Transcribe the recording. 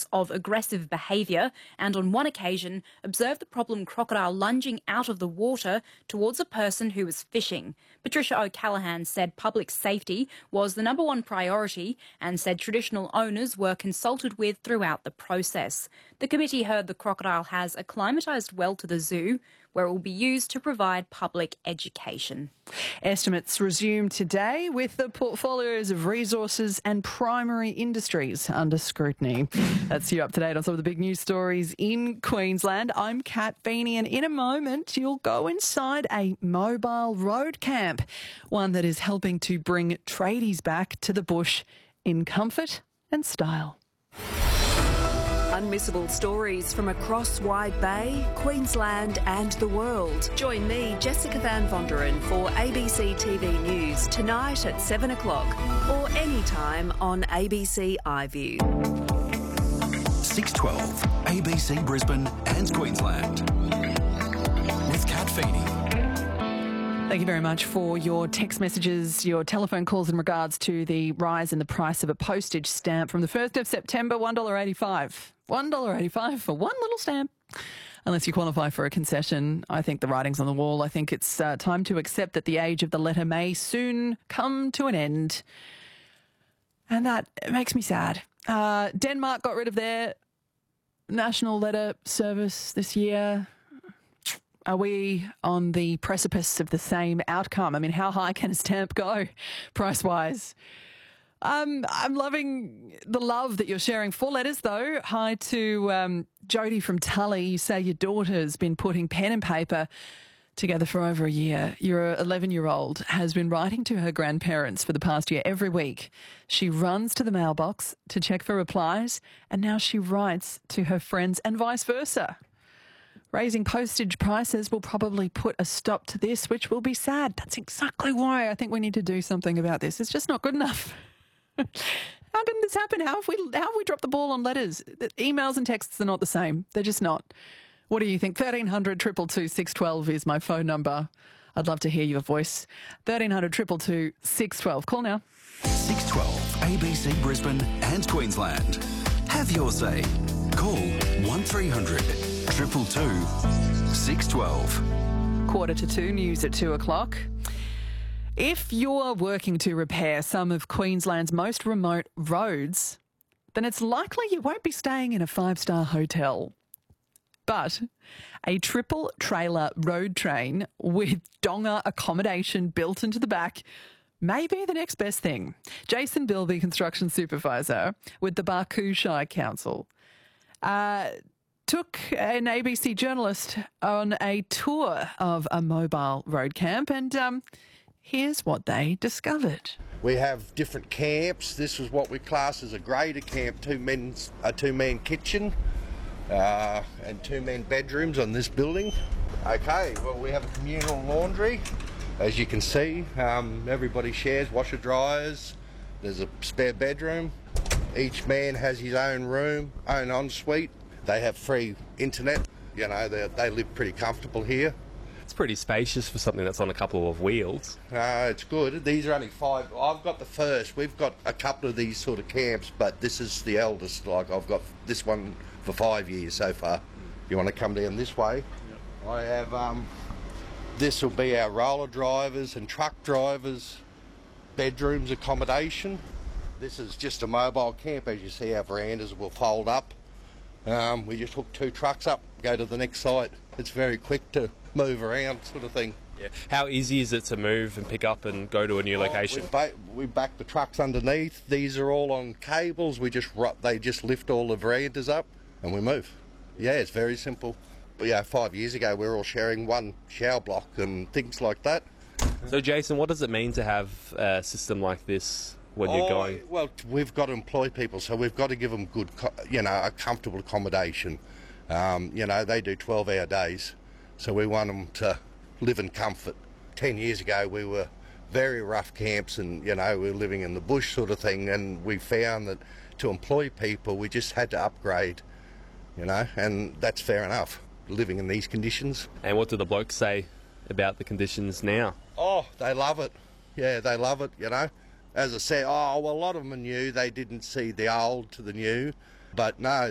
of aggressive behaviour and on one occasion observed the problem crocodile lunging out of the water towards a person who was fishing. Patricia O'Callaghan said public safety was the number one priority and said traditional owners were consulted with throughout the process. The committee heard the crocodile has acclimatised well to the zoo, where it will be used to provide public education. Estimates resume today with the portfolios of resources and primary industries under scrutiny. That's you up to date on some of the big news stories in Queensland. I'm Kat Feeney, and in a moment you'll go inside a mobile road camp, one that is helping to bring tradies back to the bush in comfort and style. Unmissable stories from across Wide Bay, Queensland and the world. Join me, Jessica Van Vonderen, for ABC TV News tonight at 7 o'clock or anytime on ABC iView. 612 ABC Brisbane and Queensland with Kat Feeney. Thank you very much for your text messages, your telephone calls in regards to the rise in the price of a postage stamp from the 1st of September, $1.85. $1.85 for one little stamp. Unless you qualify for a concession, I think the writing's on the wall. I think it's time to accept that the age of the letter may soon come to an end. And that makes me sad. Denmark got rid of their national letter service this year. Are we on the precipice of the same outcome? I mean, how high can a stamp go price-wise? I'm loving the love that you're sharing. 4 letters, though. Hi to Jody from Tully. You say your daughter's been putting pen and paper together for over a year. Your 11-year-old has been writing to her grandparents for the past year every week. She runs to the mailbox to check for replies, and now she writes to her friends and vice versa. Raising postage prices will probably put a stop to this, which will be sad. That's exactly why I think we need to do something about this. It's just not good enough. How can this happen? How have we dropped the ball on letters? Emails and texts are not the same. They're just not. What do you think? 1300 222 612 is my phone number. I'd love to hear your voice. 1300 222 612. Call now. 612 ABC Brisbane and Queensland. Have your say. Call 1300 222 612. 1:45 news at 2 o'clock. If you're working to repair some of Queensland's most remote roads, then it's likely you won't be staying in a 5-star hotel. But a triple trailer road train with donga accommodation built into the back may be the next best thing. Jason Bilby, construction supervisor with the Barcoo Shire Council, took an ABC journalist on a tour of a mobile road camp, and here's what they discovered. We have different camps. This is what we class as a grader camp, a two-man kitchen and 2-man bedrooms on this building. Okay, well, we have a communal laundry. As you can see, everybody shares washer dryers. There's a spare bedroom. Each man has his own room, own ensuite. They have free internet. You know, they live pretty comfortable here. It's pretty spacious for something that's on a couple of wheels. It's good. These are only 5. I've got the first. We've got a couple of these sort of camps, but this is the eldest. Like, I've got this one for 5 years so far. You want to come down this way? Yep. I have, this will be our roller drivers and truck drivers' bedrooms accommodation. This is just a mobile camp. As you see, our verandas will fold up. We just hook 2 trucks up, go to the next site. It's very quick to move around, sort of thing. Yeah. How easy is it to move and pick up and go to a new location? We back the trucks underneath. These are all on cables. They just lift all the verandas up and we move. Yeah, it's very simple. But yeah, 5 years ago we were all sharing one shower block and things like that. So Jason, what does it mean to have a system like this when you're going? Well, we've got to employ people, so we've got to give them good, a comfortable accommodation. They do 12-hour days, so we want them to live in comfort. 10 years ago we were very rough camps and, we were living in the bush sort of thing, and we found that to employ people we just had to upgrade, and that's fair enough, living in these conditions. And what do the blokes say about the conditions now? Oh, they love it. Yeah, they love it, As I said, a lot of them are new. They didn't see the old to the new. But no,